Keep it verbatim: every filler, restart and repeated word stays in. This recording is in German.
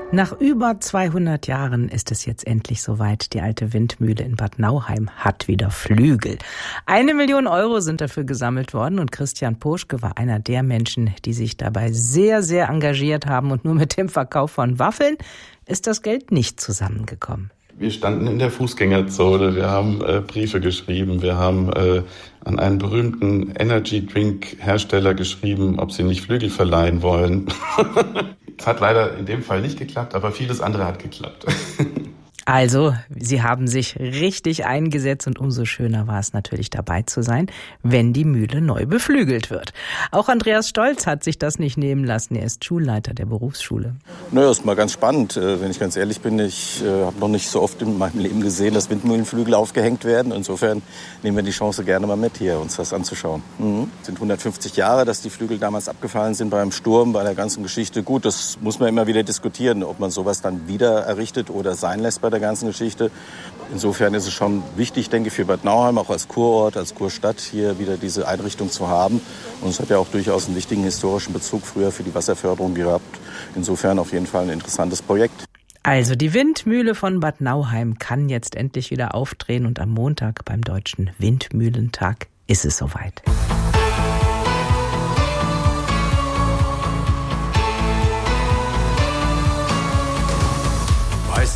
Nach über zweihundert Jahren ist es jetzt endlich soweit. Die alte Windmühle in Bad Nauheim hat wieder Flügel. Eine Million Euro sind dafür gesammelt worden und Christian Poschke war einer der Menschen, die sich dabei sehr, sehr engagiert haben. Und nur mit dem Verkauf von Waffeln ist das Geld nicht zusammengekommen. Wir standen in der Fußgängerzone, wir haben äh, Briefe geschrieben, wir haben äh, an einen berühmten Energy-Drink-Hersteller geschrieben, ob sie nicht Flügel verleihen wollen. Es hat leider in dem Fall nicht geklappt, aber vieles andere hat geklappt. Also, Sie haben sich richtig eingesetzt und umso schöner war es natürlich dabei zu sein, wenn die Mühle neu beflügelt wird. Auch Andreas Stolz hat sich das nicht nehmen lassen. Er ist Schulleiter der Berufsschule. Naja, ist mal ganz spannend. Wenn ich ganz ehrlich bin, ich äh, habe noch nicht so oft in meinem Leben gesehen, dass Windmühlenflügel aufgehängt werden. Insofern nehmen wir die Chance gerne mal mit hier, uns das anzuschauen. Mhm. Es sind hundertfünfzig Jahre, dass die Flügel damals abgefallen sind beim Sturm, bei der ganzen Geschichte. Gut, das muss man immer wieder diskutieren, ob man sowas dann wieder errichtet oder sein lässt bei der ganzen Geschichte. Insofern ist es schon wichtig, denke ich, für Bad Nauheim, auch als Kurort, als Kurstadt, hier wieder diese Einrichtung zu haben. Und es hat ja auch durchaus einen wichtigen historischen Bezug früher für die Wasserförderung gehabt. Insofern auf jeden Fall ein interessantes Projekt. Also die Windmühle von Bad Nauheim kann jetzt endlich wieder aufdrehen und am Montag beim Deutschen Windmühlentag ist es soweit.